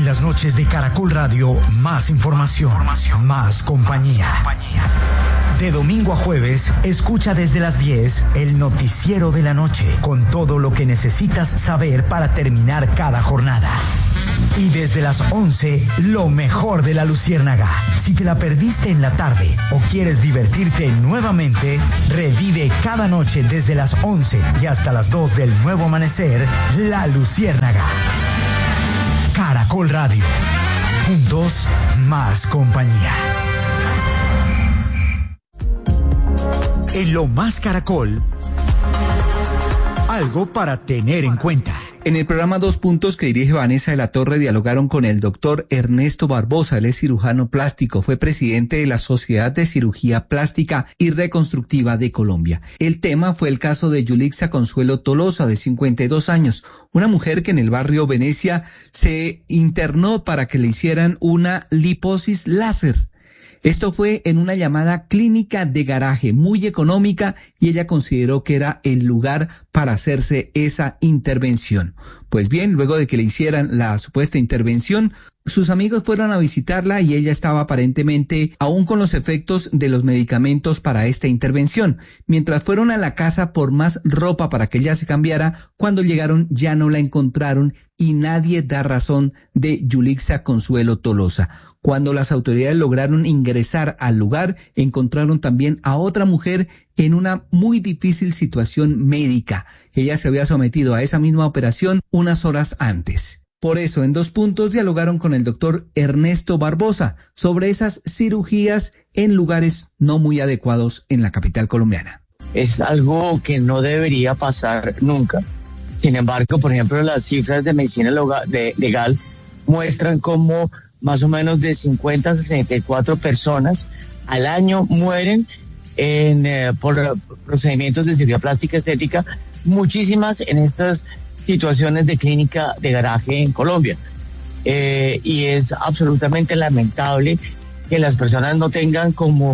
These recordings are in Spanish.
las noches de Caracol Radio, más información, más compañía. De domingo a jueves, escucha desde las 10 el noticiero de la noche, con todo lo que necesitas saber para terminar cada jornada. Y desde las 11, lo mejor de La Luciérnaga. Si te la perdiste en la tarde o quieres divertirte nuevamente, revive cada noche desde las 11 y hasta las 2 del nuevo amanecer, La Luciérnaga. Caracol Radio. Juntos, más compañía. En Lo Más Caracol, algo para tener en cuenta. En el programa Dos Puntos que dirige Vanessa de la Torre dialogaron con el doctor Ernesto Barbosa. Él es cirujano plástico, fue presidente de la Sociedad de Cirugía Plástica y Reconstructiva de Colombia. El tema fue el caso de Yulixa Consuelo Tolosa, de 52 años, una mujer que en el barrio Venecia se internó para que le hicieran una liposis láser. Esto fue en una llamada clínica de garaje muy económica y ella consideró que era el lugar para hacerse esa intervención. Pues bien, luego de que le hicieran la supuesta intervención, sus amigos fueron a visitarla y ella estaba aparentemente aún con los efectos de los medicamentos para esta intervención. Mientras fueron a la casa por más ropa para que ella se cambiara, cuando llegaron ya no la encontraron y nadie da razón de Yulixa Consuelo Tolosa. Cuando las autoridades lograron ingresar al lugar, encontraron también a otra mujer en una muy difícil situación médica. Ella se había sometido a esa misma operación unas horas antes. Por eso, en Dos Puntos dialogaron con el doctor Ernesto Barbosa sobre esas cirugías en lugares no muy adecuados en la capital colombiana. Es algo que no debería pasar nunca. Sin embargo, por ejemplo, las cifras de medicina legal muestran cómo más o menos de 50 a 64 personas al año mueren por procedimientos de cirugía plástica estética, muchísimas en estas situaciones de clínica de garaje en Colombia. Y es absolutamente lamentable que las personas no tengan como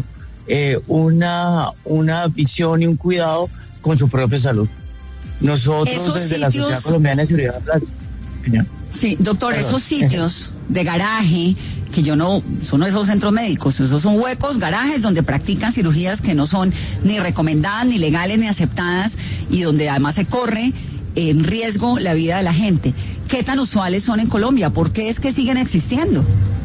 una visión y un cuidado con su propia salud. Nosotros desde la Sociedad Colombiana de Cirugía Plástica. Sí, doctor, esos sitios de garaje, que son esos centros médicos, esos son huecos, garajes donde practican cirugías que no son ni recomendadas, ni legales, ni aceptadas, y donde además se corre en riesgo la vida de la gente. ¿Qué tan usuales son en Colombia? ¿Por qué es que siguen existiendo?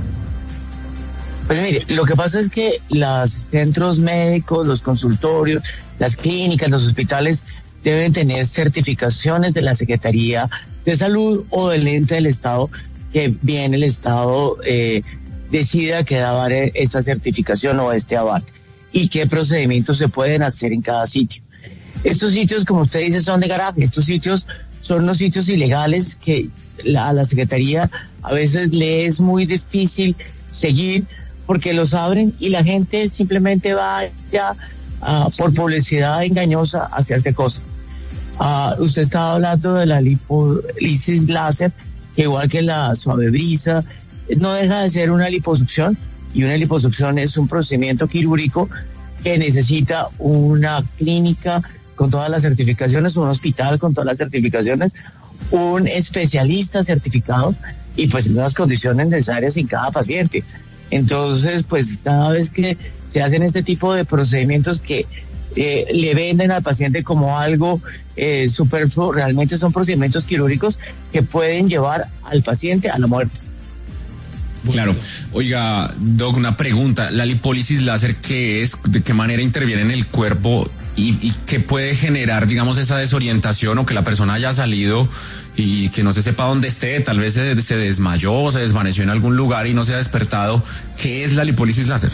Pues mire, lo que pasa es que los centros médicos, los consultorios, las clínicas, los hospitales deben tener certificaciones de la Secretaría de Salud o del ente del Estado, que bien el Estado decida que dar esta certificación o este aval y qué procedimientos se pueden hacer en cada sitio. Estos sitios, como usted dice, son de garaje. Estos sitios son los sitios ilegales que a la Secretaría a veces le es muy difícil seguir porque los abren y la gente simplemente va ya por publicidad engañosa a hacerte cosas. Usted estaba hablando de la liposis láser, que igual que la suave brisa, no deja de ser una liposucción, y una liposucción es un procedimiento quirúrgico que necesita una clínica con todas las certificaciones, un hospital con todas las certificaciones, un especialista certificado y pues en unas condiciones necesarias en cada paciente. Entonces, pues cada vez que se hacen este tipo de procedimientos que le venden al paciente como algo superfluo, realmente son procedimientos quirúrgicos que pueden llevar al paciente a la muerte. Claro. Oiga, Doc, una pregunta. ¿La lipólisis láser qué es? ¿De qué manera interviene en el cuerpo? ¿Y qué puede generar, digamos, esa desorientación o que la persona haya salido y que no se sepa dónde esté? Tal vez se desmayó, se desvaneció en algún lugar y no se ha despertado. ¿Qué es la lipólisis láser?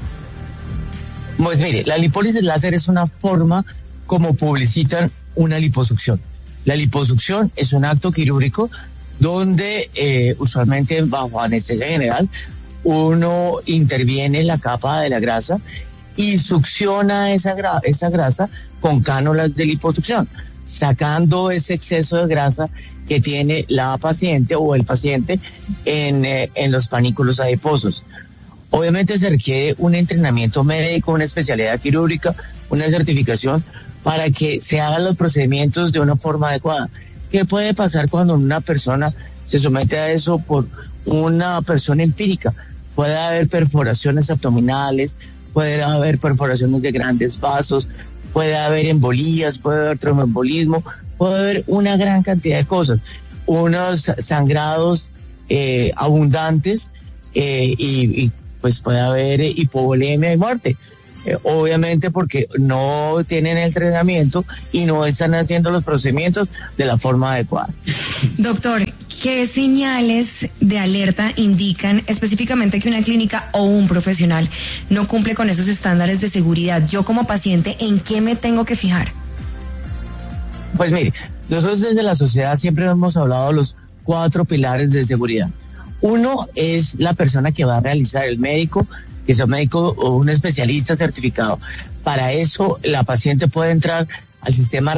Pues mire, la lipólisis láser es una forma como publicitan una liposucción. La liposucción es un acto quirúrgico donde usualmente bajo anestesia general uno interviene en la capa de la grasa y succiona esa grasa con cánulas de liposucción, sacando ese exceso de grasa que tiene la paciente o el paciente en los panículos adiposos. Obviamente se requiere un entrenamiento médico, una especialidad quirúrgica, una certificación para que se hagan los procedimientos de una forma adecuada. ¿Qué puede pasar cuando una persona se somete a eso por una persona empírica. Puede haber perforaciones abdominales, puede haber perforaciones de grandes vasos, puede haber embolías, puede haber tromboembolismo, puede haber una gran cantidad de cosas, unos sangrados abundantes y pues puede haber hipovolemia y muerte. Obviamente porque no tienen el entrenamiento y no están haciendo los procedimientos de la forma adecuada. Doctor, ¿qué señales de alerta indican específicamente que una clínica o un profesional no cumple con esos estándares de seguridad? Yo como paciente, ¿en qué me tengo que fijar? Pues mire, nosotros desde la sociedad siempre hemos hablado de los 4 pilares de seguridad. Uno es la persona que va a realizar, el médico, que sea un médico o un especialista certificado. Para eso la paciente puede entrar al sistema